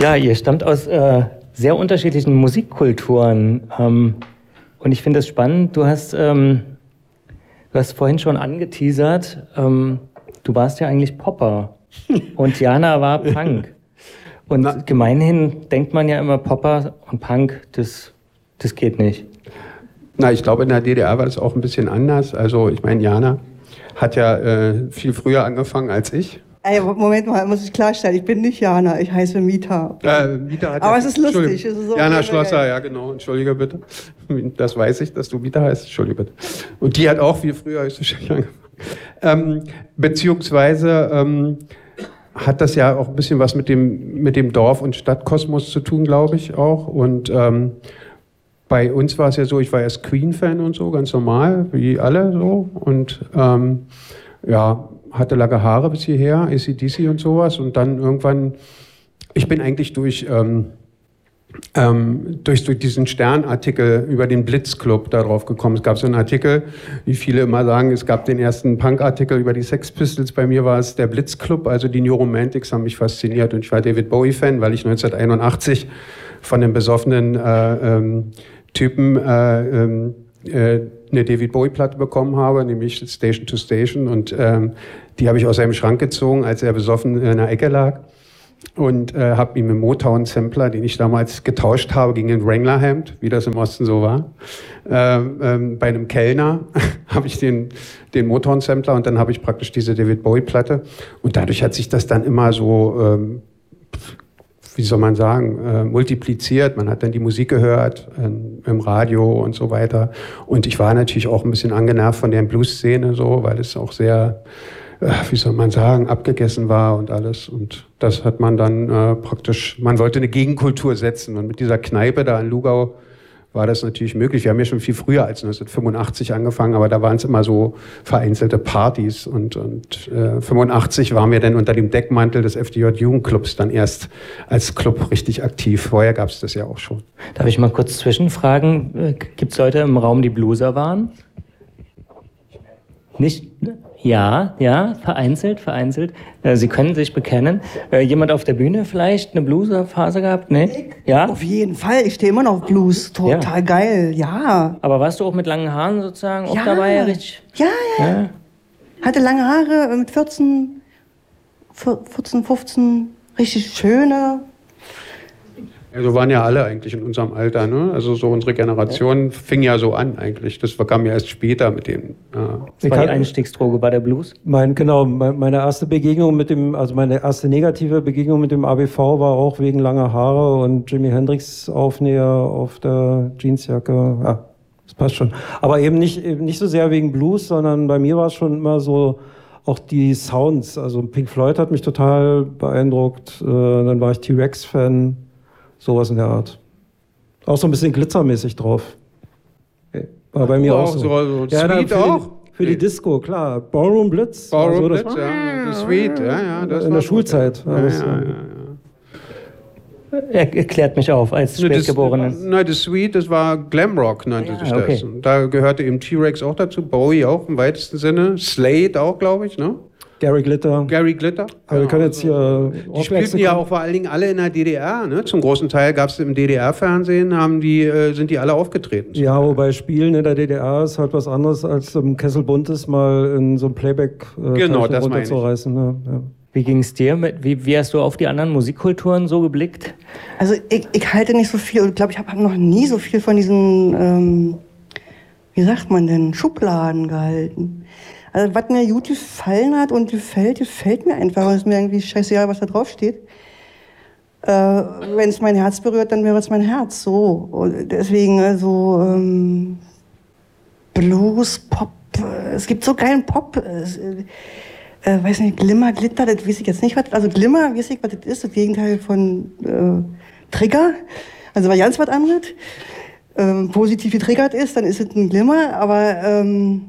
Ja, ihr stammt aus sehr unterschiedlichen Musikkulturen. Und ich finde es spannend, du hast vorhin schon angeteasert, du warst ja eigentlich Popper und Jana war Punk. Und gemeinhin denkt man ja immer, Popper und Punk, das geht nicht. Na, ich glaube, in der DDR war das auch ein bisschen anders. Also ich meine, Jana hat ja viel früher angefangen als ich. Moment mal, muss ich klarstellen, ich bin nicht Jana, ich heiße Mita. Mita hat aber es ist lustig. Es ist so Jana Schlosser, ja genau, entschuldige bitte. Das weiß ich, dass du Mita heißt, entschuldige bitte. Und die hat auch viel früher angefangen. Beziehungsweise hat das ja auch ein bisschen was mit dem Dorf- und Stadtkosmos zu tun, glaube ich auch. Und bei uns war es ja so, ich war erst Queen-Fan und so, ganz normal, wie alle so. Und ja, hatte lange Haare bis hierher, AC/DC und sowas. Und dann irgendwann, ich bin eigentlich durch diesen Stern-Artikel über den Blitzclub darauf gekommen. Es gab so einen Artikel, wie viele immer sagen, es gab den ersten Punk-Artikel über die Sex Pistols. Bei mir war es der Blitzclub, also die New Romantics haben mich fasziniert. Und ich war David Bowie-Fan, weil ich 1981 von dem besoffenen Typen eine David Bowie-Platte bekommen habe, nämlich Station to Station. Und die habe ich aus seinem Schrank gezogen, als er besoffen in einer Ecke lag. Und habe ihm einen Motown-Sampler, den ich damals getauscht habe, gegen ein Wrangler-Hemd, wie das im Osten so war. Bei einem Kellner habe ich den Motown-Sampler und dann habe ich praktisch diese David Bowie-Platte. Und dadurch hat sich das dann immer so, wie soll man sagen, multipliziert. Man hat dann die Musik gehört im Radio und so weiter. Und ich war natürlich auch ein bisschen angenervt von der Blues-Szene, so, weil es auch sehr, wie soll man sagen, abgegessen war und alles. Und das hat man dann praktisch, man wollte eine Gegenkultur setzen. Und mit dieser Kneipe da in Lugau war das natürlich möglich. Wir haben ja schon viel früher als 1985 angefangen, aber da waren es immer so vereinzelte Partys. Und 85 waren wir dann unter dem Deckmantel des FDJ-Jugendclubs dann erst als Club richtig aktiv. Vorher gab es das ja auch schon. Darf ich mal kurz zwischenfragen? Gibt es Leute im Raum, die Blueser waren? Nicht? Ja, vereinzelt. Sie können sich bekennen. Jemand auf der Bühne vielleicht eine Blueser-Phase gehabt? Nee? Ja? Auf jeden Fall, ich stehe immer noch auf Blues. Total geil, ja. Aber warst du auch mit langen Haaren sozusagen auch dabei? Richtig? Ja. Hatte lange Haare mit 14, 15, richtig schöne. Also waren ja alle eigentlich in unserem Alter, ne? Also so unsere Generation fing ja so an eigentlich. Das kam ja erst später mit dem. Das war die Einstiegsdroge, war der Blues? Meine erste Begegnung meine erste negative Begegnung mit dem ABV war auch wegen langer Haare und Jimi Hendrix Aufnäher auf der Jeansjacke. Ja, das passt schon. Aber eben nicht so sehr wegen Blues, sondern bei mir war es schon immer so, auch die Sounds. Also Pink Floyd hat mich total beeindruckt. Dann war ich T-Rex-Fan. Sowas in der Art. Auch so ein bisschen glitzermäßig drauf. War bei mir auch so. So ja, Sweet auch? Für die Disco, klar. Ballroom Blitz. Ballroom Blitz, ja. Sweet, ja. Das in der Schulzeit. Erklärt mich auf, als Spätgeborenen. Nein, das Sweet, das war Glamrock, nannte sich das. Okay. Und da gehörte eben T-Rex auch dazu, Bowie auch im weitesten Sinne, Slade auch, glaube ich, ne? Gary Glitter. Aber wir können jetzt hier... Die spielten ja auch vor allen Dingen alle in der DDR. Ne? Zum großen Teil gab es im DDR-Fernsehen, sind die alle aufgetreten. Ja, wobei Spielen in der DDR ist halt was anderes, als im Kessel Buntes mal in so einem Playback runterzureißen. Ja. Wie ging es dir? Wie hast du auf die anderen Musikkulturen so geblickt? Also ich halte nicht so viel, und ich glaube, ich habe noch nie so viel von diesen, wie sagt man denn, Schubladen gehalten. Also was mir gut gefallen hat und gefällt mir einfach. Es ist mir irgendwie scheißegal, was da drauf steht. Wenn es mein Herz berührt, dann wäre es mein Herz. So. Und deswegen Blues, Pop. Es gibt so geilen Pop. Weiß nicht, Glimmer, Glitter, das weiß ich jetzt nicht. Also Glimmer, weiß ich, was das ist. Das Gegenteil von Trigger. Also war ganz was anderes. Positiv getriggert ist, dann ist es ein Glimmer. Aber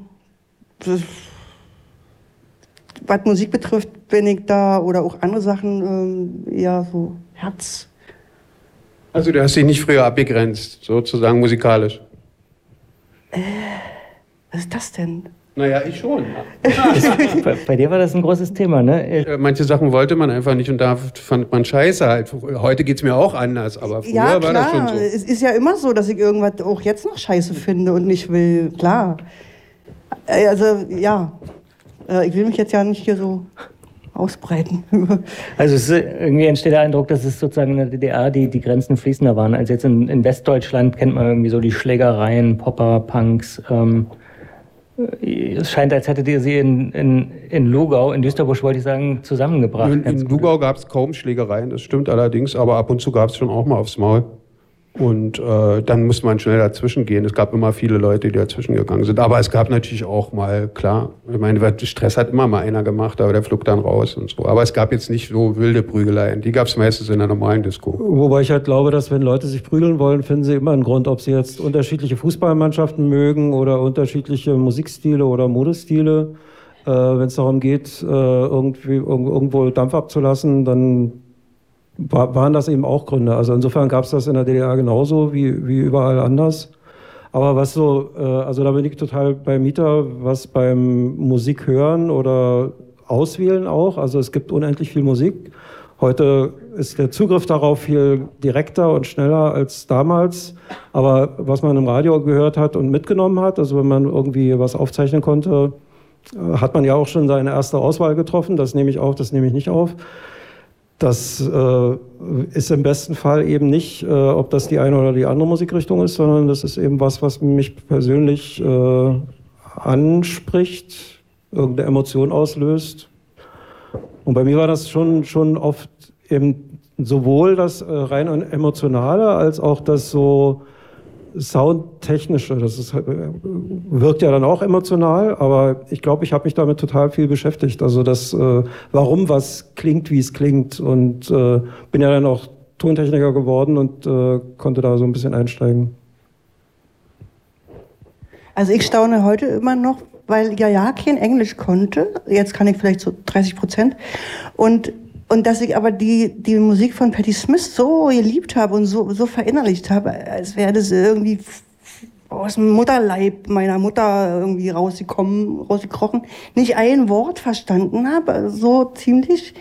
was Musik betrifft, bin ich da, oder auch andere Sachen, eher so Herz. Also du hast dich nicht früher abgegrenzt, sozusagen musikalisch? Was ist das denn? Naja, ich schon. Bei dir war das ein großes Thema, ne? Manche Sachen wollte man einfach nicht und da fand man scheiße halt. Heute geht es mir auch anders, aber früher Ja, war das schon klar. so. Es ist ja immer so, dass ich irgendwas auch jetzt noch scheiße finde und nicht will. Klar. Also, ja. Ich will mich jetzt ja nicht hier so ausbreiten. Also irgendwie entsteht der Eindruck, dass es sozusagen in der DDR die Grenzen fließender waren. Also jetzt in Westdeutschland kennt man irgendwie so die Schlägereien, Popper, Punks. Es scheint, als hättet ihr sie in Lugau, in Düsterbusch wollte ich sagen, zusammengebracht. In Lugau gab es kaum Schlägereien, das stimmt allerdings, aber ab und zu gab es schon auch mal aufs Maul. Und dann musste man schnell dazwischen gehen. Es gab immer viele Leute, die dazwischen gegangen sind. Aber es gab natürlich auch mal, klar, ich meine, Stress hat immer mal einer gemacht, aber der flog dann raus und so. Aber es gab jetzt nicht so wilde Prügeleien. Die gab es meistens in der normalen Disco. Wobei ich halt glaube, dass wenn Leute sich prügeln wollen, finden sie immer einen Grund, ob sie jetzt unterschiedliche Fußballmannschaften mögen oder unterschiedliche Musikstile oder Modestile. Wenn es darum geht, irgendwo Dampf abzulassen, dann waren das eben auch Gründe. Also insofern gab es das in der DDR genauso wie überall anders. Aber was so, also da bin ich total bei Mieter, was beim Musik hören oder auswählen auch. Also es gibt unendlich viel Musik. Heute ist der Zugriff darauf viel direkter und schneller als damals. Aber was man im Radio gehört hat und mitgenommen hat, also wenn man irgendwie was aufzeichnen konnte, hat man ja auch schon seine erste Auswahl getroffen. Das nehme ich auf, das nehme ich nicht auf. Das ist im besten Fall eben nicht, ob das die eine oder die andere Musikrichtung ist, sondern das ist eben was mich persönlich anspricht, irgendeine Emotion auslöst. Und bei mir war das schon oft eben sowohl das rein emotionale als auch das so Soundtechnische. Das ist, wirkt ja dann auch emotional, aber ich glaube, ich habe mich damit total viel beschäftigt. Also das, warum was klingt, wie es klingt, und bin ja dann auch Tontechniker geworden und konnte da so ein bisschen einsteigen. Also ich staune heute immer noch, weil ja kein Englisch konnte. Jetzt kann ich vielleicht so 30%. Und dass ich aber die Musik von Patti Smith so geliebt habe und so verinnerlicht habe, als wäre das irgendwie aus dem Mutterleib meiner Mutter irgendwie rausgekrochen, nicht ein Wort verstanden habe, so ziemlich,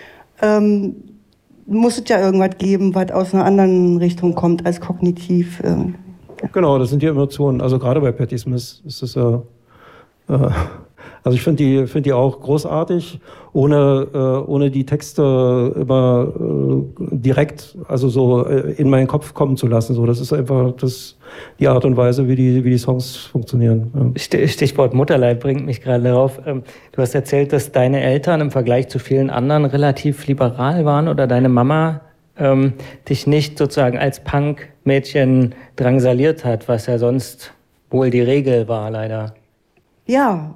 muss es ja irgendwas geben, was aus einer anderen Richtung kommt als kognitiv. Ja. Genau, das sind die Emotionen. Also gerade bei Patti Smith ist es ja... Also ich finde die auch großartig, ohne die Texte immer direkt, also so in meinen Kopf kommen zu lassen. So, das ist einfach die Art und Weise, wie die Songs funktionieren. Stichwort Mutterleib bringt mich gerade darauf. Du hast erzählt, dass deine Eltern im Vergleich zu vielen anderen relativ liberal waren oder deine Mama dich nicht sozusagen als Punk-Mädchen drangsaliert hat, was ja sonst wohl die Regel war, leider. Ja,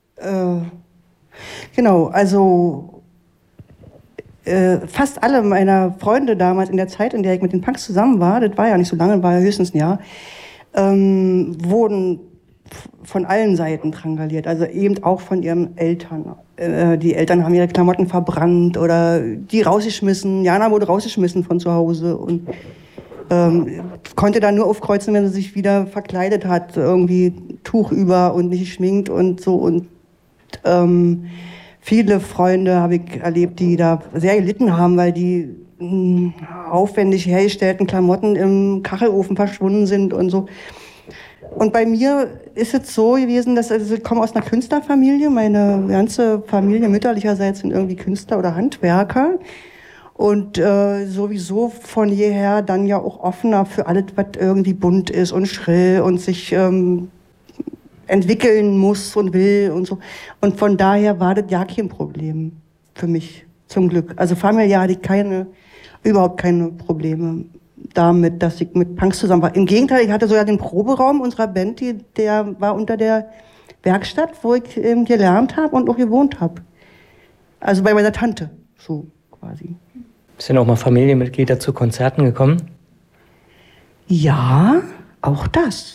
genau, also fast alle meiner Freunde damals in der Zeit, in der ich mit den Punks zusammen war, das war ja nicht so lange, war ja höchstens ein Jahr, wurden von allen Seiten drangsaliert, also eben auch von ihren Eltern. Die Eltern haben ihre Klamotten verbrannt oder die rausgeschmissen. Jana wurde rausgeschmissen von zu Hause und konnte dann nur aufkreuzen, wenn sie sich wieder verkleidet hat, irgendwie Tuch über und nicht geschminkt und so. Und viele Freunde habe ich erlebt, die da sehr gelitten haben, weil die aufwendig hergestellten Klamotten im Kachelofen verschwunden sind und so. Und bei mir ist es so gewesen, dass ich komme aus einer Künstlerfamilie. Meine ganze Familie mütterlicherseits sind irgendwie Künstler oder Handwerker. Und sowieso von jeher dann ja auch offener für alles, was irgendwie bunt ist und schrill und sich entwickeln muss und will und so. Und von daher war das ja kein Problem für mich, zum Glück. Also familiär hatte ich überhaupt keine Probleme damit, dass ich mit Punks zusammen war. Im Gegenteil, ich hatte sogar den Proberaum unserer Band, der war unter der Werkstatt, wo ich gelernt habe und auch gewohnt habe. Also bei meiner Tante, so quasi. Sind auch mal Familienmitglieder zu Konzerten gekommen? Ja, auch das.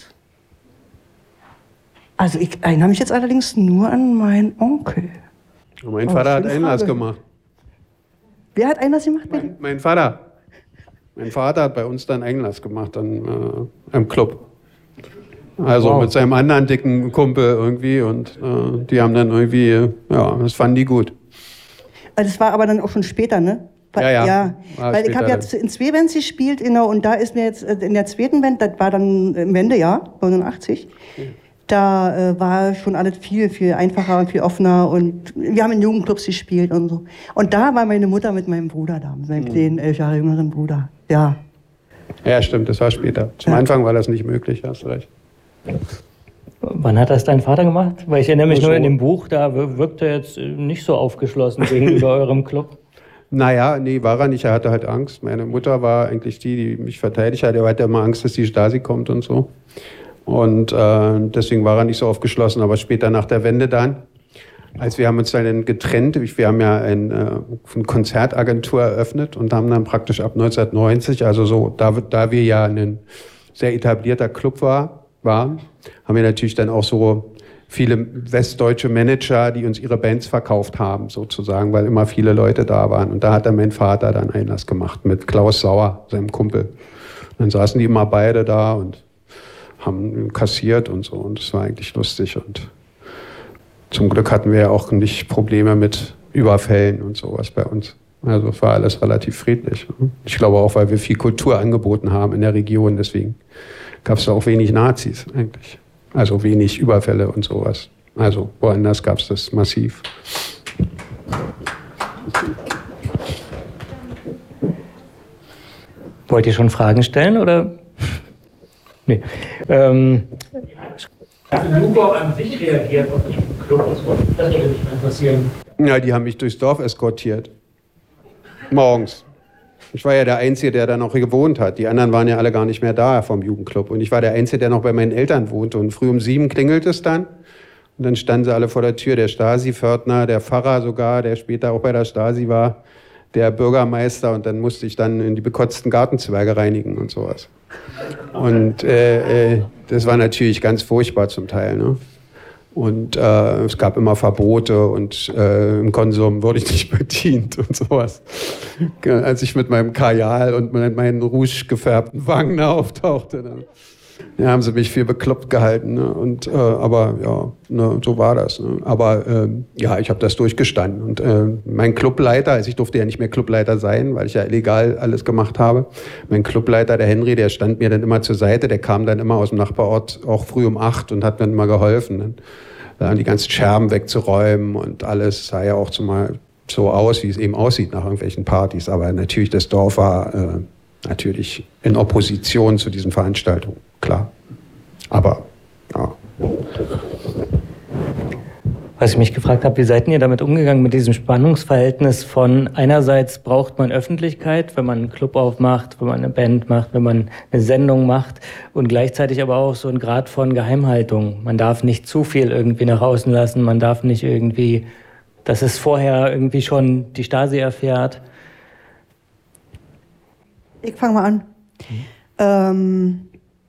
Also ich erinnere mich jetzt allerdings nur an meinen Onkel. Mein Vater hat Einlass gemacht. Wer hat Einlass gemacht? Mein Vater. Mein Vater hat bei uns dann Einlass gemacht im Club. Also mit seinem anderen dicken Kumpel irgendwie und die haben dann irgendwie, ja, das fanden die gut. Das war aber dann auch schon später, ne? Ja. Weil ich habe ja in zwei Bands gespielt, und da ist mir jetzt in der zweiten Band, das war dann im Wendejahr, 89, da war schon alles viel, viel einfacher und viel offener und wir haben in Jugendclubs gespielt und so. Und da war meine Mutter mit meinem Bruder da, mit meinem kleinen, 11 Jahre jüngeren Bruder, ja. Ja, stimmt, das war später. Zum Anfang war das nicht möglich, hast du recht. Wann hat das dein Vater gemacht? Weil ich erinnere mich nur in dem Buch, da wirkt er jetzt nicht so aufgeschlossen gegenüber eurem Club. Naja, nee, war er nicht. Er hatte halt Angst. Meine Mutter war eigentlich die mich verteidigt hat. Er hatte immer Angst, dass die Stasi kommt und so. Und deswegen war er nicht so aufgeschlossen. Aber später nach der Wende dann, als wir haben uns dann getrennt, wir haben ja eine Konzertagentur eröffnet und haben dann praktisch ab 1990, also so, da wir ja ein sehr etablierter Club waren, haben wir natürlich dann auch so viele westdeutsche Manager, die uns ihre Bands verkauft haben, sozusagen, weil immer viele Leute da waren. Und da hat dann mein Vater dann Einlass gemacht mit Klaus Sauer, seinem Kumpel. Und dann saßen die immer beide da und haben kassiert und so. Und das war eigentlich lustig. Und zum Glück hatten wir ja auch nicht Probleme mit Überfällen und sowas bei uns. Also es war alles relativ friedlich. Ich glaube auch, weil wir viel Kultur angeboten haben in der Region. Deswegen gab es da auch wenig Nazis eigentlich. Also wenig Überfälle und sowas. Also woanders gab es das massiv. Wollt ihr schon Fragen stellen, oder? Nee. Lugo an sich reagiert auf den Club. Das würde mich interessieren. Ja, die haben mich durchs Dorf eskortiert. Morgens. Ich war ja der Einzige, der da noch gewohnt hat. Die anderen waren ja alle gar nicht mehr da vom Jugendclub. Und ich war der Einzige, der noch bei meinen Eltern wohnte. Und früh um 7 klingelt es dann. Und dann standen sie alle vor der Tür. Der Stasi-Pförtner, der Pfarrer sogar, der später auch bei der Stasi war, der Bürgermeister. Und dann musste ich dann in die bekotzten Gartenzwerge reinigen und sowas. Und das war natürlich ganz furchtbar zum Teil, ne? Und es gab immer Verbote und im Konsum wurde ich nicht bedient und sowas. Als ich mit meinem Kajal und meinen rouge gefärbten Wangen auftauchte, dann haben sie mich für bekloppt gehalten. Ne? Und, aber ja, ne, so war das. Ne? Aber ja, ich habe das durchgestanden. Und mein Clubleiter, also ich durfte ja nicht mehr Clubleiter sein, weil ich ja illegal alles gemacht habe. Mein Clubleiter, der Henry, der stand mir dann immer zur Seite. Der kam dann immer aus dem Nachbarort, auch früh um 8 und hat mir immer geholfen. Ne? Dann die ganzen Scherben wegzuräumen und alles sah ja auch zumal so aus, wie es eben aussieht nach irgendwelchen Partys. Aber natürlich, das Dorf war natürlich in Opposition zu diesen Veranstaltungen, klar. Aber, ja. Was ich mich gefragt habe, wie seid ihr damit umgegangen mit diesem Spannungsverhältnis von einerseits braucht man Öffentlichkeit, wenn man einen Club aufmacht, wenn man eine Band macht, wenn man eine Sendung macht und gleichzeitig aber auch so ein Grad von Geheimhaltung. Man darf nicht zu viel irgendwie nach außen lassen, man darf nicht irgendwie, dass es vorher irgendwie schon die Stasi erfährt. Ich fange mal an.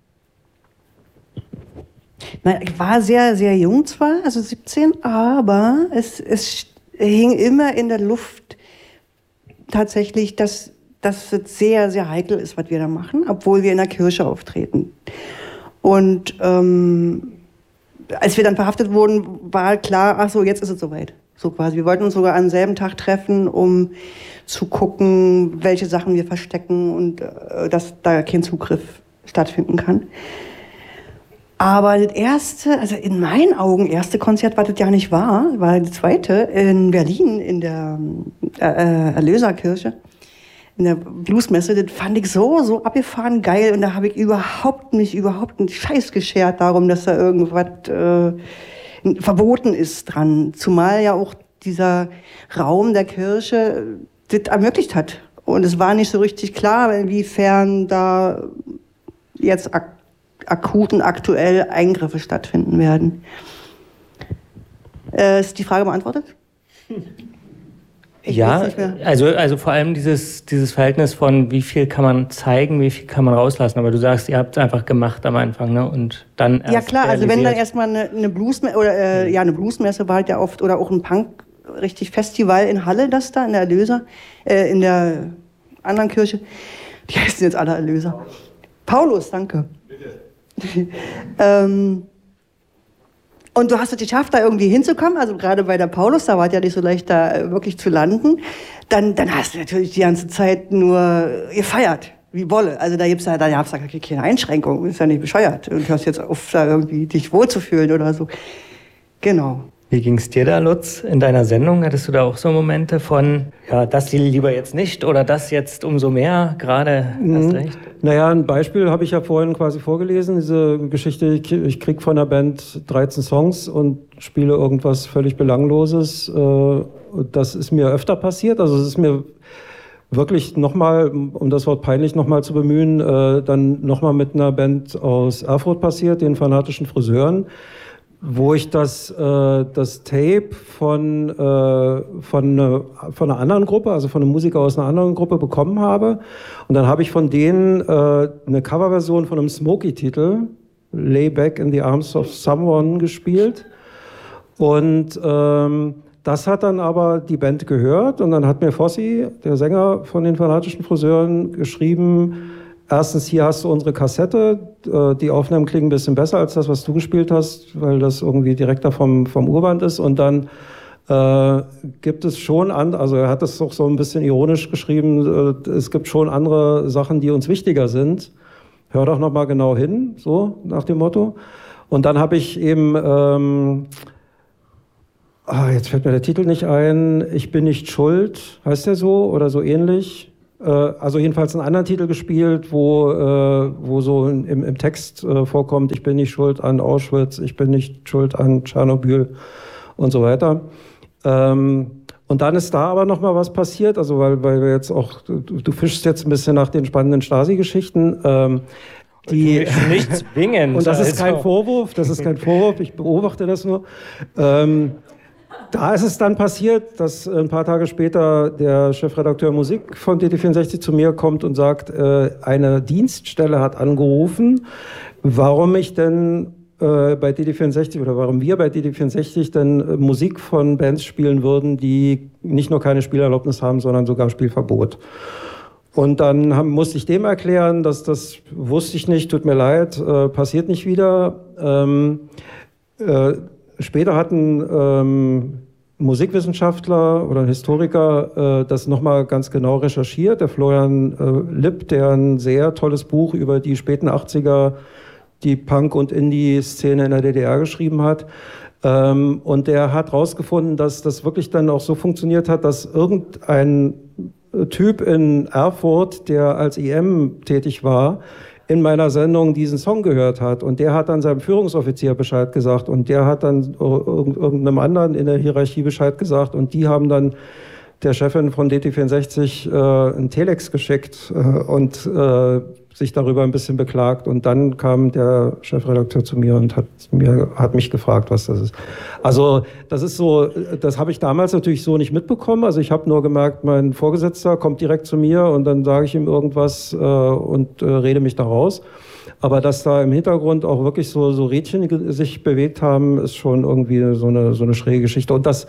Nein, ich war sehr, sehr jung zwar, also 17, aber es hing immer in der Luft tatsächlich, dass es sehr, sehr heikel ist, was wir da machen, obwohl wir in der Kirche auftreten. Und als wir dann verhaftet wurden, war klar, ach so, jetzt ist es soweit. So quasi. Wir wollten uns sogar am selben Tag treffen, um zu gucken, welche Sachen wir verstecken und dass da kein Zugriff stattfinden kann. Aber das erste, also in meinen Augen, erste Konzert, was das ja nicht war das zweite in Berlin, in der Erlöserkirche, in der Bluesmesse, das fand ich so abgefahren geil und da habe ich überhaupt einen Scheiß geschert darum, dass da irgendwas verboten ist dran. Zumal ja auch dieser Raum der Kirche das ermöglicht hat. Und es war nicht so richtig klar, inwiefern da jetzt aktuell Eingriffe stattfinden werden. Ist die Frage beantwortet? Ja, also vor allem dieses Verhältnis von wie viel kann man zeigen, wie viel kann man rauslassen. Aber du sagst, ihr habt es einfach gemacht am Anfang, ne? Und dann erst ja klar, also wenn dann erstmal eine Bluesmesse oder eine Bluesmesse war halt ja oft oder auch ein Punk richtig Festival in Halle, das da in der Erlöser, in der anderen Kirche. Die heißen jetzt alle Erlöser. Paulus, danke. Bitte. Und du hast es geschafft, da irgendwie hinzukommen, also gerade bei der Paulus, da war es ja nicht so leicht, da wirklich zu landen. Dann hast du natürlich die ganze Zeit nur gefeiert, wie Bolle. Also da gab's ja keine Einschränkung, ist ja nicht bescheuert. Und du hörst jetzt auf, da irgendwie dich wohlzufühlen oder so. Genau. Wie ging's dir da, Lutz, in deiner Sendung? Hattest du da auch so Momente von, ja, das lieber jetzt nicht oder das jetzt umso mehr, gerade, hast recht? Naja, ein Beispiel habe ich ja vorhin quasi vorgelesen, diese Geschichte, ich krieg von der Band 13 Songs und spiele irgendwas völlig Belangloses. Das ist mir öfter passiert, also es ist mir wirklich nochmal, um das Wort peinlich nochmal zu bemühen, dann nochmal mit einer Band aus Erfurt passiert, den Fanatischen Friseuren, wo ich das Tape von einer anderen Gruppe, also von einem Musiker aus einer anderen Gruppe bekommen habe. Und dann habe ich von denen eine Coverversion von einem Smokey-Titel, Lay Back in the Arms of Someone, gespielt. Und das hat dann aber die Band gehört. Und dann hat mir Fossi, der Sänger von den Fanatischen Friseuren, geschrieben: Erstens, hier hast du unsere Kassette. Die Aufnahmen klingen ein bisschen besser als das, was du gespielt hast, weil das irgendwie direkter vom Urband ist. Und dann gibt es schon, also er hat das auch so ein bisschen ironisch geschrieben, es gibt schon andere Sachen, die uns wichtiger sind. Hör doch noch mal genau hin, so nach dem Motto. Und dann habe ich eben, jetzt fällt mir der Titel nicht ein, Ich bin nicht schuld, heißt der so oder so ähnlich. Also jedenfalls einen anderen Titel gespielt, wo so im Text vorkommt: Ich bin nicht schuld an Auschwitz, ich bin nicht schuld an Tschernobyl und so weiter. Und dann ist da aber noch mal was passiert, also weil wir jetzt auch, du fischst jetzt ein bisschen nach den spannenden Stasi-Geschichten. Die nicht zwingend. Und das ist kein Vorwurf, ich beobachte das nur. Da ist es dann passiert, dass ein paar Tage später der Chefredakteur Musik von DT64 zu mir kommt und sagt, eine Dienststelle hat angerufen, warum ich denn bei DT64 oder warum wir bei DT64 denn Musik von Bands spielen würden, die nicht nur keine Spielerlaubnis haben, sondern sogar Spielverbot. Und dann musste ich dem erklären, dass das wusste ich nicht, tut mir leid, passiert nicht wieder. Später hat ein Musikwissenschaftler oder ein Historiker das nochmal ganz genau recherchiert, der Florian Lipp, der ein sehr tolles Buch über die späten 80er, die Punk- und Indie-Szene in der DDR geschrieben hat. Und der hat rausgefunden, dass das wirklich dann auch so funktioniert hat, dass irgendein Typ in Erfurt, der als IM tätig war, in meiner Sendung diesen Song gehört hat. Und der hat dann seinem Führungsoffizier Bescheid gesagt. Und der hat dann irgendeinem anderen in der Hierarchie Bescheid gesagt. Und die haben dann der Chefin von DT64 einen Telex geschickt und sich darüber ein bisschen beklagt. Und dann kam der Chefredakteur zu mir und hat mich gefragt, was das ist. Also das ist so, das habe ich damals natürlich so nicht mitbekommen. Also ich habe nur gemerkt, mein Vorgesetzter kommt direkt zu mir und dann sage ich ihm irgendwas und rede mich da raus. Aber dass da im Hintergrund auch wirklich so Rädchen sich bewegt haben, ist schon irgendwie so eine schräge Geschichte. Und das,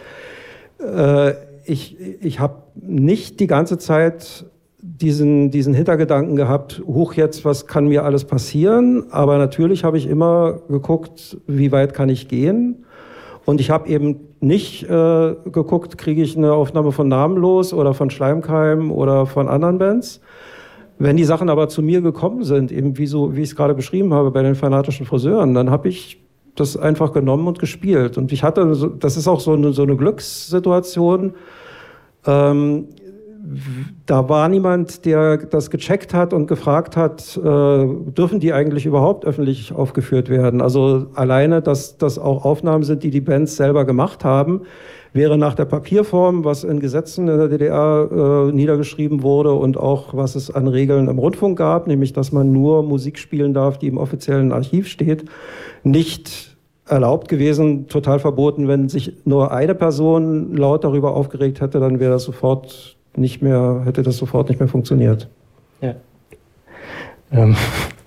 ich habe nicht die ganze Zeit diesen Hintergedanken gehabt, jetzt, was kann mir alles passieren? Aber natürlich habe ich immer geguckt, wie weit kann ich gehen? Und ich habe eben nicht geguckt, kriege ich eine Aufnahme von Namenlos oder von Schleimkeim oder von anderen Bands. Wenn die Sachen aber zu mir gekommen sind, eben wie ich es gerade beschrieben habe bei den Fanatischen Friseuren, dann habe ich das einfach genommen und gespielt. Und ich hatte, das ist auch so eine Glückssituation. Da war niemand, der das gecheckt hat und gefragt hat, dürfen die eigentlich überhaupt öffentlich aufgeführt werden? Also alleine, dass das auch Aufnahmen sind, die Bands selber gemacht haben, wäre nach der Papierform, was in Gesetzen in der DDR niedergeschrieben wurde und auch was es an Regeln im Rundfunk gab, nämlich dass man nur Musik spielen darf, die im offiziellen Archiv steht, nicht erlaubt gewesen, total verboten. Wenn sich nur eine Person laut darüber aufgeregt hätte, dann wäre das sofort hätte das sofort nicht mehr funktioniert. Ja.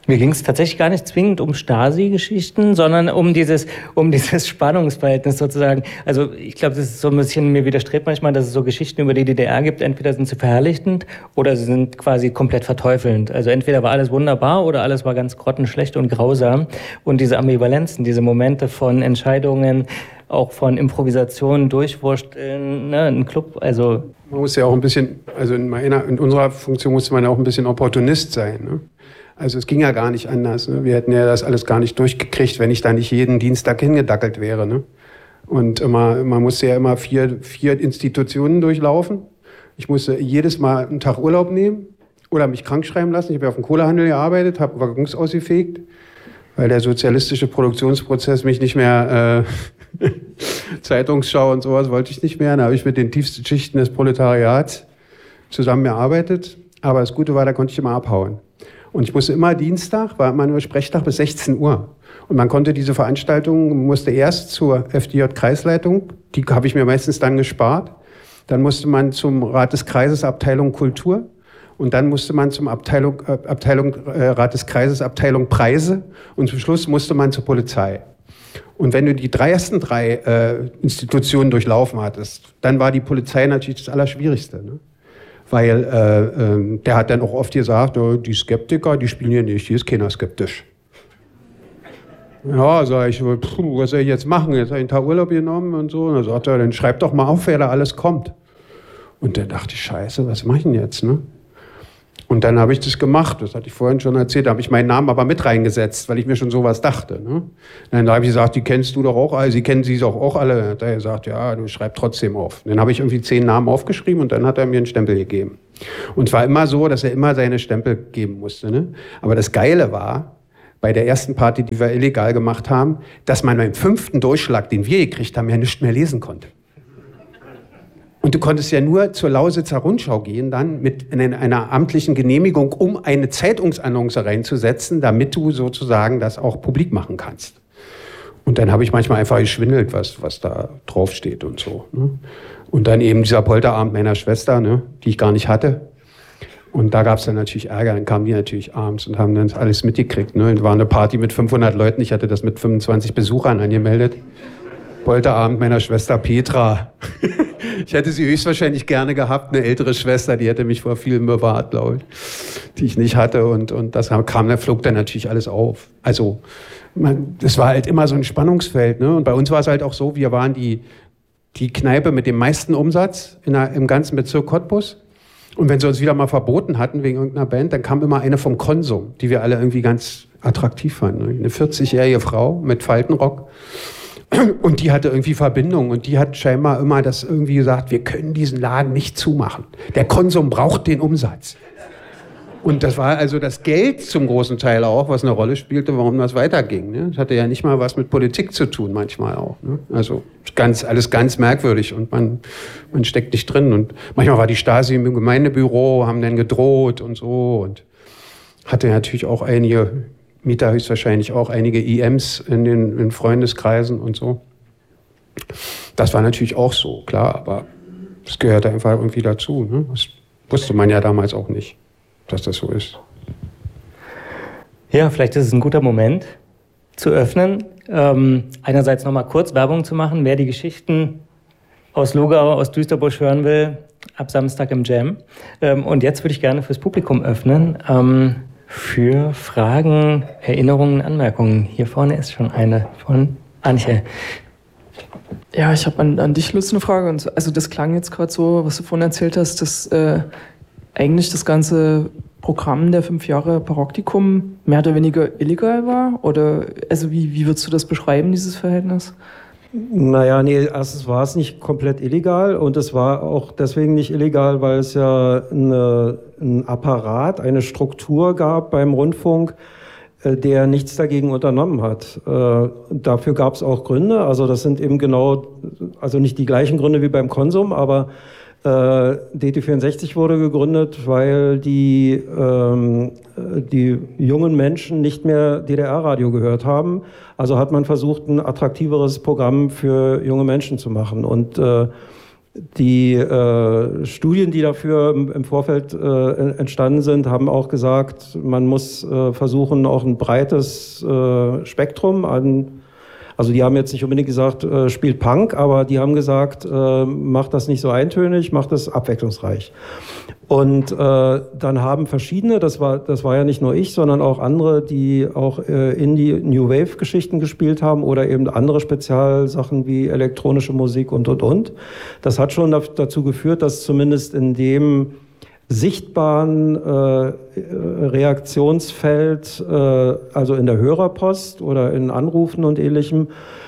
Mir ging es tatsächlich gar nicht zwingend um Stasi-Geschichten, sondern um dieses Spannungsverhältnis sozusagen. Also ich glaube, das ist so ein bisschen, mir widerstrebt manchmal, dass es so Geschichten über die DDR gibt, entweder sind sie verherrlichtend oder sie sind quasi komplett verteufelnd. Also entweder war alles wunderbar oder alles war ganz grottenschlecht und grausam. Und diese Ambivalenzen, diese Momente von Entscheidungen, auch von Improvisationen, Durchwursteln, ne, ein Club, also... Man muss ja auch ein bisschen, also in unserer Funktion musste man ja auch ein bisschen Opportunist sein, ne? Also es ging ja gar nicht anders. Ne? Wir hätten ja das alles gar nicht durchgekriegt, wenn ich da nicht jeden Dienstag hingedackelt wäre. Ne? Und man musste ja immer vier Institutionen durchlaufen. Ich musste jedes Mal einen Tag Urlaub nehmen oder mich krank schreiben lassen. Ich habe ja auf dem Kohlehandel gearbeitet, habe Waggons ausgefegt, weil der sozialistische Produktionsprozess mich nicht mehr... Zeitungsschau und sowas wollte ich nicht mehr. Da habe ich mit den tiefsten Schichten des Proletariats zusammengearbeitet. Aber das Gute war, da konnte ich immer abhauen. Und ich musste immer Dienstag, war immer nur Sprechtag bis 16 Uhr. Und man konnte diese Veranstaltung, musste erst zur FDJ-Kreisleitung, die habe ich mir meistens dann gespart. Dann musste man zum Rat des Kreises Abteilung Kultur. Und dann musste man zum Rat des Kreises Abteilung Preise. Und zum Schluss musste man zur Polizei. Und wenn du die ersten drei Institutionen durchlaufen hattest, dann war die Polizei natürlich das Allerschwierigste, ne? Weil der hat dann auch oft gesagt, die Skeptiker, die spielen hier nicht, hier ist keiner skeptisch. Ja, sag ich, was soll ich jetzt machen? Jetzt habe ich einen Tag Urlaub genommen und so. Und dann sagt er, dann schreib doch mal auf, wer da alles kommt. Und dann dachte ich, scheiße, was mache ich denn jetzt, ne? Und dann habe ich das gemacht, das hatte ich vorhin schon erzählt, da habe ich meinen Namen aber mit reingesetzt, weil ich mir schon sowas dachte. Ne? Dann habe ich gesagt, die kennst du doch auch alle, sie kennen sie auch alle. Dann hat er gesagt, ja, du schreib trotzdem auf. Dann habe ich irgendwie 10 Namen aufgeschrieben und dann hat er mir einen Stempel gegeben. Und es war immer so, dass er immer seine Stempel geben musste. Ne? Aber das Geile war, bei der ersten Party, die wir illegal gemacht haben, dass man beim 5. Durchschlag, den wir gekriegt haben, ja nichts mehr lesen konnte. Und du konntest ja nur zur Lausitzer Rundschau gehen, dann mit einer amtlichen Genehmigung, um eine Zeitungsannonce reinzusetzen, damit du sozusagen das auch publik machen kannst. Und dann habe ich manchmal einfach geschwindelt, was da draufsteht und so. Ne? Und dann eben dieser Polterabend meiner Schwester, ne, die ich gar nicht hatte. Und da gab es dann natürlich Ärger, dann kamen die natürlich abends und haben dann alles mitgekriegt. Ne? Es war eine Party mit 500 Leuten, ich hatte das mit 25 Besuchern angemeldet. Polterabend meiner Schwester Petra. Ich hätte sie höchstwahrscheinlich gerne gehabt, eine ältere Schwester, die hätte mich vor vielen bewahrt, glaube ich, die ich nicht hatte. Und das flog dann natürlich alles auf. Also, das war halt immer so ein Spannungsfeld. Ne? Und bei uns war es halt auch so, wir waren die Kneipe mit dem meisten Umsatz im ganzen Bezirk Cottbus. Und wenn sie uns wieder mal verboten hatten wegen irgendeiner Band, dann kam immer eine vom Konsum, die wir alle irgendwie ganz attraktiv fanden. Eine 40-jährige Frau mit Faltenrock. Und die hatte irgendwie Verbindung und die hat scheinbar immer das irgendwie gesagt, wir können diesen Laden nicht zumachen. Der Konsum braucht den Umsatz. Und das war also das Geld zum großen Teil auch, was eine Rolle spielte, warum das weiterging. Ne? Das hatte ja nicht mal was mit Politik zu tun, manchmal auch. Ne? Also alles ganz merkwürdig und man steckt nicht drin. Und manchmal war die Stasi im Gemeindebüro, haben dann gedroht und so und hatte natürlich auch einige Mieter höchstwahrscheinlich auch einige IMs in Freundeskreisen und so. Das war natürlich auch so, klar, aber das gehörte einfach irgendwie dazu. Ne? Das wusste man ja damals auch nicht, dass das so ist. Ja, vielleicht ist es ein guter Moment zu öffnen. Einerseits nochmal kurz Werbung zu machen, wer die Geschichten aus Lugau, aus Düsterbusch hören will, ab Samstag im Jam. Und jetzt würde ich gerne fürs Publikum öffnen. Für Fragen, Erinnerungen, Anmerkungen. Hier vorne ist schon eine von Antje. Ja, ich habe an dich, Lutz, eine Frage. Also das klang jetzt gerade so, was du vorhin erzählt hast, dass eigentlich das ganze Programm der 5 Jahre Paraktikum mehr oder weniger illegal war? Oder also wie würdest du das beschreiben, dieses Verhältnis? Naja, nee, erstens war es nicht komplett illegal und es war auch deswegen nicht illegal, weil es ja ein Apparat, eine Struktur gab beim Rundfunk, der nichts dagegen unternommen hat. Dafür gab es auch Gründe, also das sind eben genau, also nicht die gleichen Gründe wie beim Konsum, aber DT64 wurde gegründet, weil die jungen Menschen nicht mehr DDR-Radio gehört haben. Also hat man versucht, ein attraktiveres Programm für junge Menschen zu machen. Und Die Studien, die dafür im Vorfeld entstanden sind, haben auch gesagt, man muss versuchen, auch ein breites Spektrum an, also die haben jetzt nicht unbedingt gesagt, spielt Punk, aber die haben gesagt, macht das nicht so eintönig, macht das abwechslungsreich. Und dann haben verschiedene, das war ja nicht nur ich, sondern auch andere, die auch Indie New Wave Geschichten gespielt haben oder eben andere Spezialsachen wie elektronische Musik und. Das hat schon dazu geführt, dass zumindest in dem sichtbaren Reaktionsfeld, also in der Hörerpost oder in Anrufen und Ähnlichem,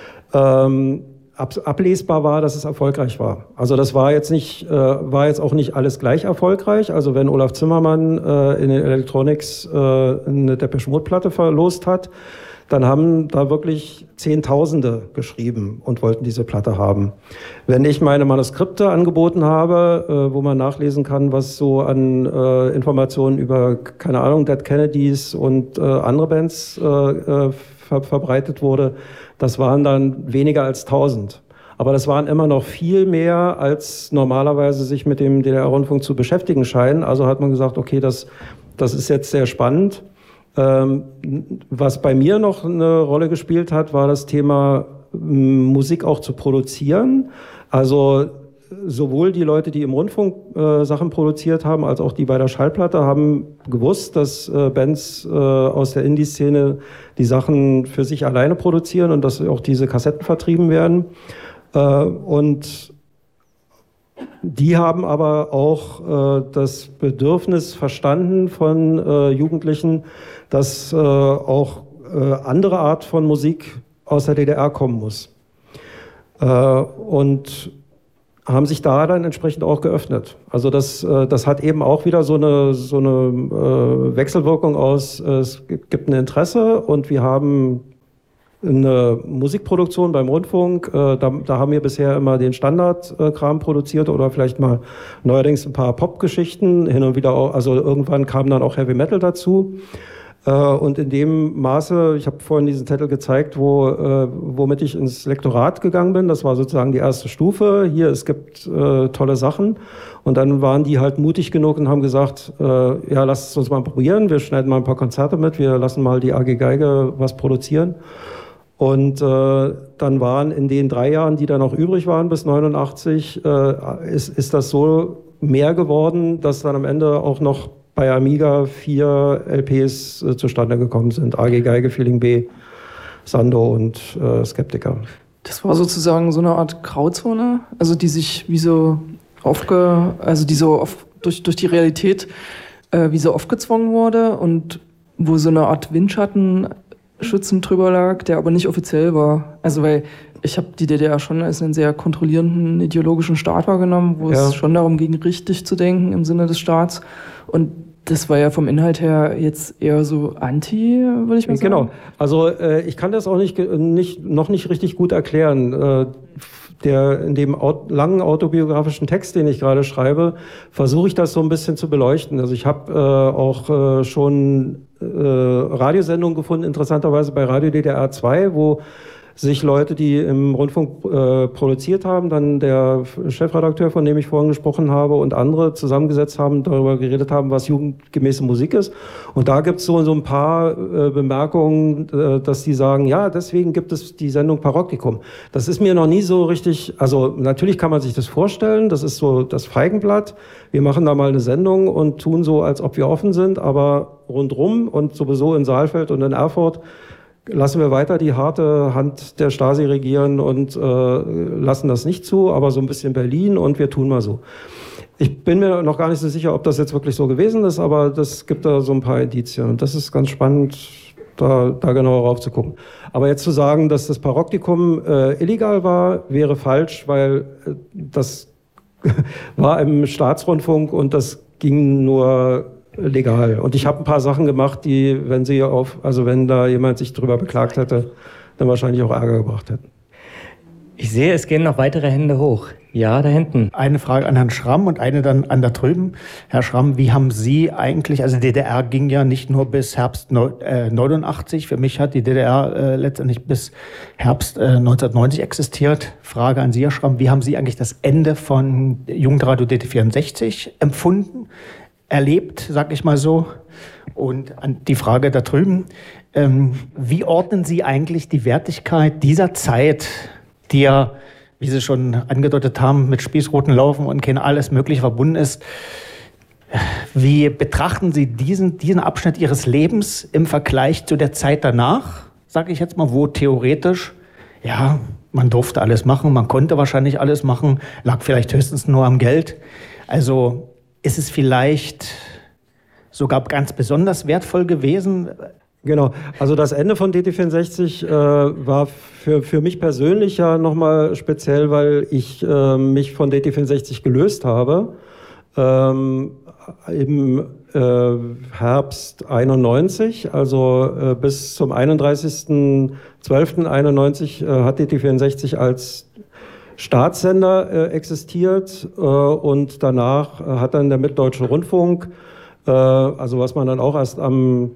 ablesbar war, dass es erfolgreich war. Also das war jetzt auch nicht alles gleich erfolgreich. Also wenn Olaf Zimmermann in den Electronics eine Depeche Mode Platte verlost hat, dann haben da wirklich Zehntausende geschrieben und wollten diese Platte haben. Wenn ich meine Manuskripte angeboten habe, wo man nachlesen kann, was so an Informationen über, keine Ahnung, Dead Kennedys und andere Bands verbreitet wurde, das waren dann weniger als 1000. Aber das waren immer noch viel mehr, als normalerweise sich mit dem DDR-Rundfunk zu beschäftigen scheinen. Also hat man gesagt, okay, das ist jetzt sehr spannend. Was bei mir noch eine Rolle gespielt hat, war das Thema Musik auch zu produzieren. Also sowohl die Leute, die im Rundfunk Sachen produziert haben, als auch die bei der Schallplatte haben gewusst, dass Bands aus der Indie-Szene die Sachen für sich alleine produzieren und dass auch diese Kassetten vertrieben werden. Und die haben aber auch das Bedürfnis verstanden von Jugendlichen, dass auch andere Art von Musik aus der DDR kommen muss. Und haben sich da dann entsprechend auch geöffnet. Also das hat eben auch wieder so eine Wechselwirkung aus, es gibt ein Interesse und wir haben eine Musikproduktion beim Rundfunk. Da haben wir bisher immer den Standardkram produziert oder vielleicht mal neuerdings ein paar Popgeschichten, hin und wieder auch, also irgendwann kam dann auch Heavy Metal dazu. Und in dem Maße, ich habe vorhin diesen Zettel gezeigt, womit ich ins Lektorat gegangen bin, das war sozusagen die erste Stufe. Hier, es gibt tolle Sachen. Und dann waren die halt mutig genug und haben gesagt, ja, lasst es uns mal probieren, wir schneiden mal ein paar Konzerte mit, wir lassen mal die AG Geige was produzieren. Und dann waren in den 3 Jahren, die dann noch übrig waren bis 89, ist das so mehr geworden, dass dann am Ende auch noch bei Amiga 4 LPs zustande gekommen sind. AG Geige, Feeling B, Sando und Skeptiker. Das war sozusagen so eine Art Grauzone, also die sich wie so durch die Realität wie so aufgezwungen wurde und wo so eine Art Windschatten schützend drüber lag, der aber nicht offiziell war. Also weil ich habe die DDR schon als einen sehr kontrollierenden ideologischen Staat wahrgenommen, wo es schon darum ging, richtig zu denken im Sinne des Staats. Und das war ja vom Inhalt her jetzt eher so anti, würde ich mal sagen. Genau. Also ich kann das auch noch nicht richtig gut erklären. In dem langen autobiografischen Text, den ich gerade schreibe, versuche ich das so ein bisschen zu beleuchten. Also ich habe auch schon Radiosendungen gefunden, interessanterweise bei Radio DDR 2, wo sich Leute, die im Rundfunk produziert haben, dann der Chefredakteur, von dem ich vorhin gesprochen habe, und andere zusammengesetzt haben, darüber geredet haben, was jugendgemäße Musik ist. Und da gibt es so ein paar Bemerkungen, dass die sagen, ja, deswegen gibt es die Sendung Paroktikum. Das ist mir noch nie so richtig, also natürlich kann man sich das vorstellen, das ist so das Feigenblatt. Wir machen da mal eine Sendung und tun so, als ob wir offen sind, aber rundrum und sowieso in Saalfeld und in Erfurt lassen wir weiter die harte Hand der Stasi regieren und lassen das nicht zu, aber so ein bisschen Berlin und wir tun mal so. Ich bin mir noch gar nicht so sicher, ob das jetzt wirklich so gewesen ist, aber das gibt da so ein paar Indizien und das ist ganz spannend, da genauer rauf zu gucken. Aber jetzt zu sagen, dass das Paroktikum illegal war, wäre falsch, weil das war im Staatsrundfunk und das ging nur legal. Und ich habe ein paar Sachen gemacht, die, wenn da jemand sich drüber beklagt hätte, dann wahrscheinlich auch Ärger gebracht hätten. Ich sehe, es gehen noch weitere Hände hoch. Ja, da hinten. Eine Frage an Herrn Schramm und eine dann an da drüben. Herr Schramm, wie haben Sie eigentlich, also die DDR ging ja nicht nur bis Herbst 89, für mich hat die DDR letztendlich bis Herbst 1990 existiert. Frage an Sie, Herr Schramm, wie haben Sie eigentlich das Ende von Jugendradio DT64 empfunden, erlebt, sag ich mal so? Und an die Frage da drüben, wie ordnen Sie eigentlich die Wertigkeit dieser Zeit, die ja, wie Sie schon angedeutet haben, mit Spießruten laufen und kein alles Mögliche verbunden ist. Wie betrachten Sie diesen Abschnitt Ihres Lebens im Vergleich zu der Zeit danach, sage ich jetzt mal, wo theoretisch, ja, man durfte alles machen, man konnte wahrscheinlich alles machen, lag vielleicht höchstens nur am Geld. Also ist es vielleicht sogar ganz besonders wertvoll gewesen? Genau, also das Ende von DT64 war für mich persönlich ja nochmal speziell, weil ich mich von DT64 gelöst habe. Im Herbst 91, also bis zum 31.12.91 hat DT64 als Staatssender existiert und danach hat dann der Mitteldeutsche Rundfunk, also was man dann auch erst am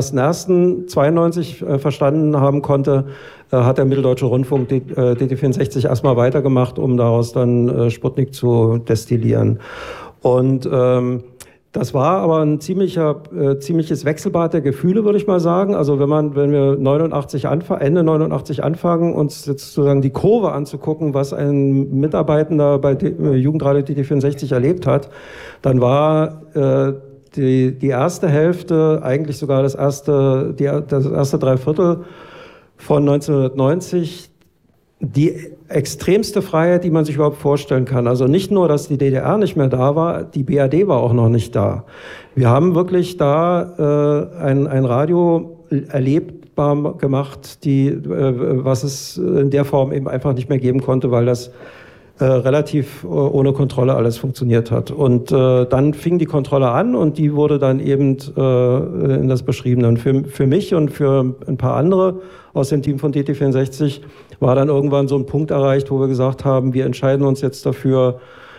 1.1.92 verstanden haben konnte, hat der Mitteldeutsche Rundfunk DT64 erstmal weitergemacht, um daraus dann Sputnik zu destillieren. Und das war aber ein ziemliches Wechselbad der Gefühle, würde ich mal sagen. Also wenn wir Ende 89 anfangen, uns jetzt sozusagen die Kurve anzugucken, was ein Mitarbeitender bei Jugendradio DT64 erlebt hat, dann war die erste Hälfte, eigentlich sogar das erste Dreiviertel von 1990, die extremste Freiheit, die man sich überhaupt vorstellen kann. Also nicht nur, dass die DDR nicht mehr da war, die BRD war auch noch nicht da. Wir haben wirklich da ein Radio erlebbar gemacht, was es in der Form eben einfach nicht mehr geben konnte, weil das relativ ohne Kontrolle alles funktioniert hat. Und dann fing die Kontrolle an und die wurde dann eben in das Beschriebene. Und für mich und für ein paar andere aus dem Team von DT64 war dann irgendwann so ein Punkt erreicht, wo wir gesagt haben, wir entscheiden uns jetzt dafür,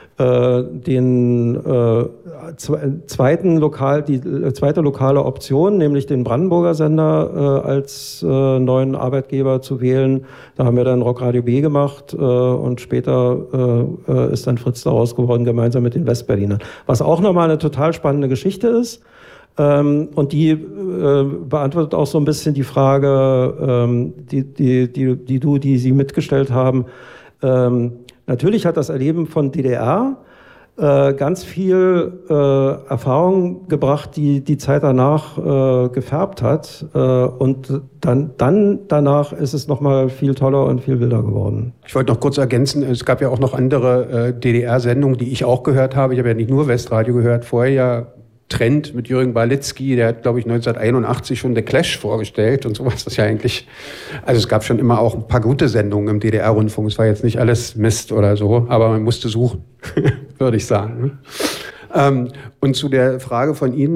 die zweite lokale Option, nämlich den Brandenburger Sender als neuen Arbeitgeber zu wählen. Da haben wir dann Rockradio B gemacht und später ist dann Fritz daraus geworden, gemeinsam mit den Westberlinern. Was auch nochmal eine total spannende Geschichte ist. Und die beantwortet auch so ein bisschen die Frage, die Sie mitgestellt haben. Natürlich hat das Erleben von DDR ganz viel Erfahrung gebracht, die Zeit danach gefärbt hat. Und dann danach ist es nochmal viel toller und viel wilder geworden. Ich wollte noch kurz ergänzen, es gab ja auch noch andere DDR-Sendungen, die ich auch gehört habe. Ich habe ja nicht nur Westradio gehört, vorher ja Trend mit Jürgen Balitzky, der hat, glaube ich, 1981 schon The Clash vorgestellt und sowas. Das ist ja eigentlich, also es gab schon immer auch ein paar gute Sendungen im DDR-Rundfunk. Es war jetzt nicht alles Mist oder so, aber man musste suchen, würde ich sagen. Und zu der Frage von Ihnen,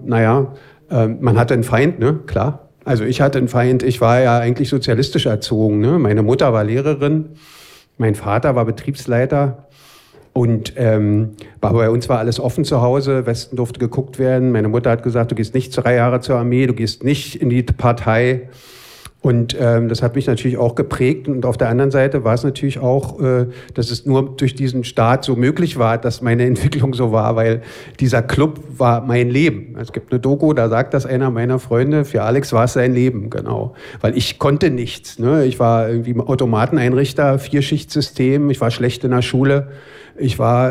man hatte einen Feind, ne? Klar. Also ich hatte einen Feind, ich war ja eigentlich sozialistisch erzogen, ne? Meine Mutter war Lehrerin, mein Vater war Betriebsleiter. Und bei uns war alles offen zu Hause, Westen durfte geguckt werden. Meine Mutter hat gesagt, du gehst nicht 3 Jahre zur Armee, du gehst nicht in die Partei. Und das hat mich natürlich auch geprägt. Und auf der anderen Seite war es natürlich auch, dass es nur durch diesen Staat so möglich war, dass meine Entwicklung so war, weil dieser Club war mein Leben. Es gibt eine Doku, da sagt das einer meiner Freunde, für Alex war es sein Leben, genau. Weil ich konnte nichts. Ne? Ich war irgendwie Automateneinrichter, 4-Schichtsystem, ich war schlecht in der Schule. Ich war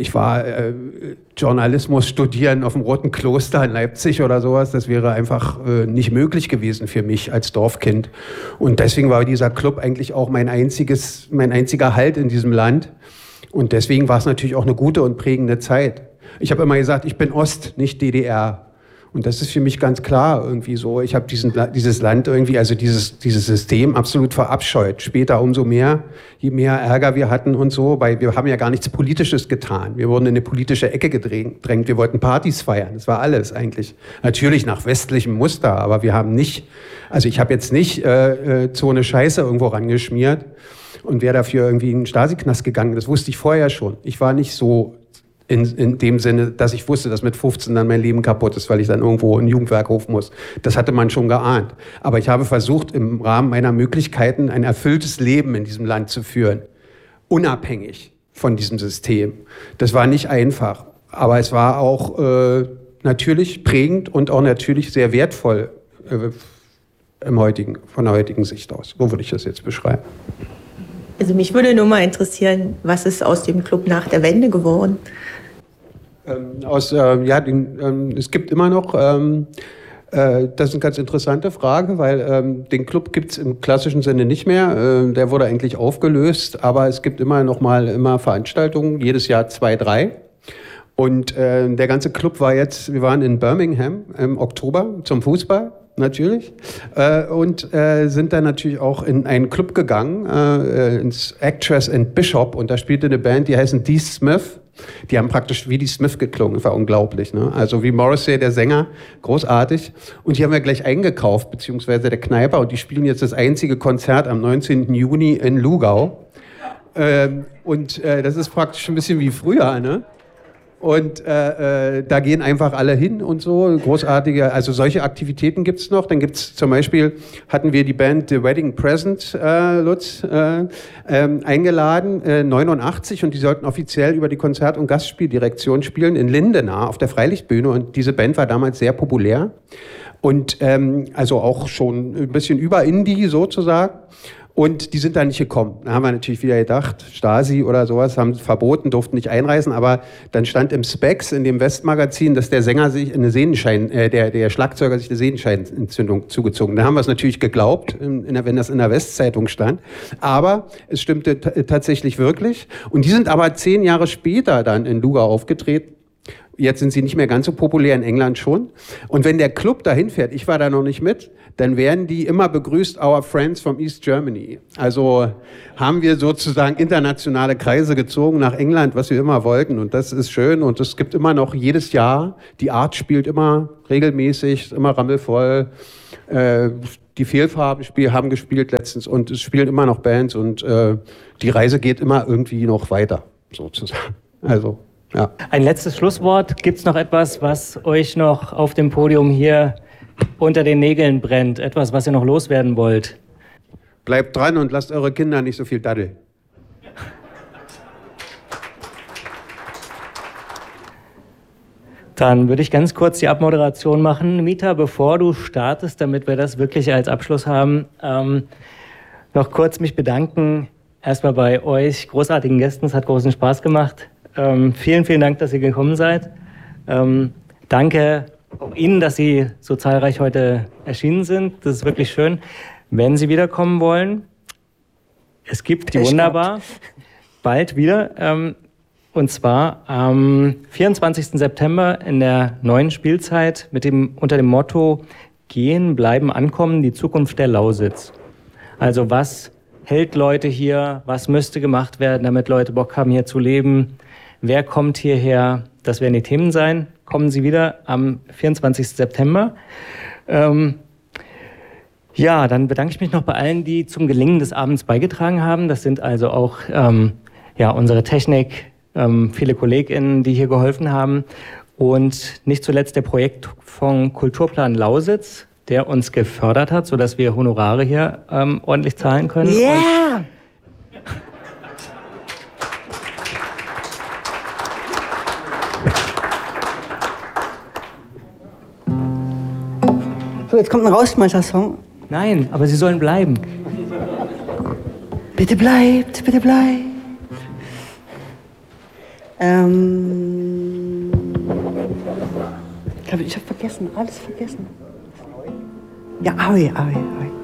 Journalismus studieren auf dem Roten Kloster in Leipzig oder sowas. Das wäre einfach nicht möglich gewesen für mich als Dorfkind. Und deswegen war dieser Club eigentlich auch mein einziger Halt in diesem Land. Und deswegen war es natürlich auch eine gute und prägende Zeit. Ich habe immer gesagt, ich bin Ost, nicht DDR. Und das ist für mich ganz klar irgendwie so. Ich habe dieses Land irgendwie, also dieses System absolut verabscheut. Später umso mehr, je mehr Ärger wir hatten und so, weil wir haben ja gar nichts Politisches getan. Wir wurden in eine politische Ecke gedrängt. Wir wollten Partys feiern. Das war alles eigentlich. Natürlich nach westlichem Muster, aber wir haben nicht, also ich habe jetzt nicht Zone Scheiße irgendwo rangeschmiert. und wäre dafür irgendwie in den Stasi-Knast gegangen. Das wusste ich vorher schon. Ich war nicht so in dem Sinne, dass ich wusste, dass mit 15 dann mein Leben kaputt ist, weil ich dann irgendwo in den Jugendwerkhof muss. Das hatte man schon geahnt. Aber ich habe versucht, im Rahmen meiner Möglichkeiten ein erfülltes Leben in diesem Land zu führen. Unabhängig von diesem System. Das war nicht einfach. Aber es war auch natürlich prägend und auch natürlich sehr wertvoll von der heutigen Sicht aus. So würde ich das jetzt beschreiben. Also mich würde nur mal interessieren, was ist aus dem Club nach der Wende geworden? Es gibt immer noch, das ist eine ganz interessante Frage, weil den Club gibt es im klassischen Sinne nicht mehr. Der wurde eigentlich aufgelöst, aber es gibt immer Veranstaltungen, jedes Jahr 2, 3. Und der ganze Club wir waren in Birmingham im Oktober zum Fußball. Natürlich. Und sind dann natürlich auch in einen Club gegangen, ins Actress and Bishop. Und da spielte eine Band, die heißen Dee Smith. Die haben praktisch wie Dee Smith geklungen. Das war unglaublich. Ne? Also wie Morrissey, der Sänger. Großartig. Und die haben wir gleich eingekauft, beziehungsweise der Kneiper. Und die spielen jetzt das einzige Konzert am 19. Juni in Lugau. Das ist praktisch ein bisschen wie früher, ne? Und da gehen einfach alle hin und so. Großartige, also solche Aktivitäten gibt's noch. Dann gibt's zum Beispiel, hatten wir die Band The Wedding Present, Lutz, eingeladen, 89. Und die sollten offiziell über die Konzert- und Gastspieldirektion spielen in Lindenau auf der Freilichtbühne. Und diese Band war damals sehr populär. Und also auch schon ein bisschen über Indie sozusagen. Und die sind da nicht gekommen. Da haben wir natürlich wieder gedacht, Stasi oder sowas, haben verboten, durften nicht einreisen, aber dann stand im Specs, in dem Westmagazin, dass der Sänger sich der Schlagzeuger sich eine Sehenscheinentzündung zugezogen. Da haben wir es natürlich geglaubt, wenn das in der Westzeitung stand. Aber es stimmte tatsächlich wirklich. Und die sind aber 10 Jahre später dann in Lugau aufgetreten. Jetzt sind sie nicht mehr ganz so populär, in England schon. Und wenn der Club dahin fährt, ich war da noch nicht mit, dann werden die immer begrüßt, our friends from East Germany. Also haben wir sozusagen internationale Kreise gezogen nach England, was wir immer wollten. Und das ist schön. Und es gibt immer noch jedes Jahr, die Art spielt immer regelmäßig, immer rammelvoll. Die Fehlfarben haben gespielt letztens und es spielen immer noch Bands. Und die Reise geht immer irgendwie noch weiter, sozusagen. Also, ja. Ein letztes Schlusswort. Gibt es noch etwas, was euch noch auf dem Podium hier unter den Nägeln brennt? Etwas, was ihr noch loswerden wollt? Bleibt dran und lasst eure Kinder nicht so viel daddeln. Dann würde ich ganz kurz die Abmoderation machen. Mita, bevor du startest, damit wir das wirklich als Abschluss haben, noch kurz mich bedanken. Erstmal bei euch, großartigen Gästen. Es hat großen Spaß gemacht. Vielen, vielen Dank, dass ihr gekommen seid. Danke auch Ihnen, dass Sie so zahlreich heute erschienen sind. Das ist wirklich schön. Wenn Sie wiederkommen wollen, es gibt die wunderbar bald wieder. Und zwar am 24. September in der neuen Spielzeit unter dem Motto Gehen, Bleiben, Ankommen, die Zukunft der Lausitz. Also was hält Leute hier? Was müsste gemacht werden, damit Leute Bock haben, hier zu leben? Wer kommt hierher? Das werden die Themen sein. Kommen Sie wieder am 24. September. Ja, dann bedanke ich mich noch bei allen, die zum Gelingen des Abends beigetragen haben. Das sind also auch unsere Technik, viele KollegInnen, die hier geholfen haben. Und nicht zuletzt der Projektfonds Kulturplan Lausitz, der uns gefördert hat, sodass wir Honorare hier ordentlich zahlen können. Yeah! So, jetzt kommt ein Rausschmeißer-Song. Nein, aber Sie sollen bleiben. Bitte bleibt, bitte bleibt. Ich habe vergessen, alles vergessen. Ja, Aui.